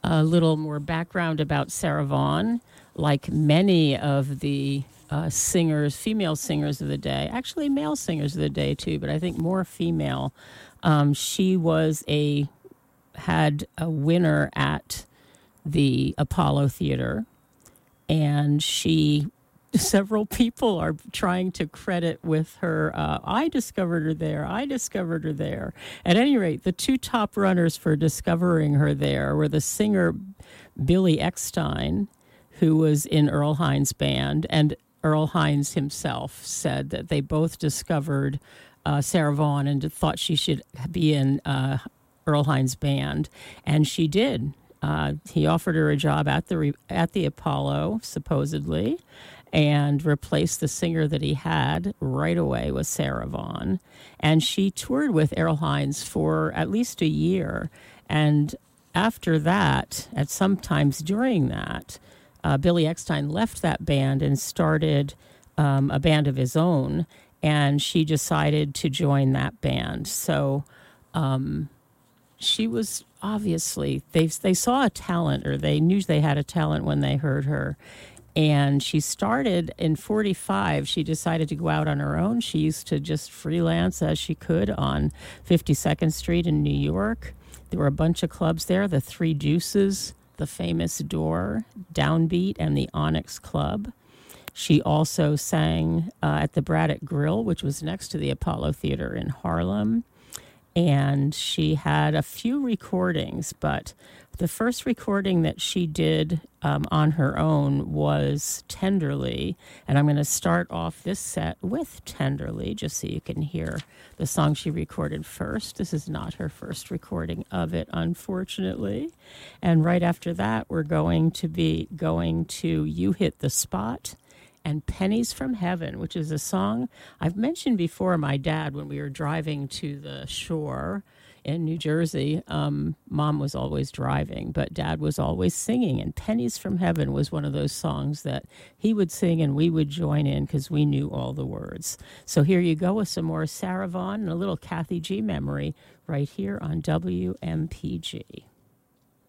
a little more background about Sarah Vaughan. Like many of the singers, female singers of the day, actually male singers of the day too, but I think more female. She had a winner at the Apollo Theater, and several people are trying to credit with her. I discovered her there. I discovered her there. At any rate, the two top runners for discovering her there were the singer Billy Eckstine, who was in Earl Hines' band, and Earl Hines himself said that they both discovered Sarah Vaughan and thought she should be in Earl Hines' band, and she did. He offered her a job at the Apollo, supposedly, and replaced the singer that he had right away with Sarah Vaughan. And she toured with Earl Hines for at least a year. And after that, at some times during that, Billy Eckstine left that band and started a band of his own, and she decided to join that band. So she was obviously, they saw a talent, or they knew they had a talent when they heard her. And she started in 45. She decided to go out on her own. She used to just freelance as she could on 52nd Street in New York. There were a bunch of clubs there, the Three Deuces, the Famous Door, Downbeat, and the Onyx Club. She also sang at the Braddock Grill, which was next to the Apollo Theater in Harlem. And she had a few recordings, but the first recording that she did on her own was Tenderly. And I'm going to start off this set with Tenderly, just so you can hear the song she recorded first. This is not her first recording of it, unfortunately. And right after that, we're going to be going to You Hit the Spot and Pennies from Heaven, which is a song I've mentioned before. My dad, when we were driving to the shore in New Jersey, Mom was always driving, but Dad was always singing. And Pennies from Heaven was one of those songs that he would sing and we would join in because we knew all the words. So here you go with some more Sarah Vaughan and a little Kathy G memory right here on WMPG.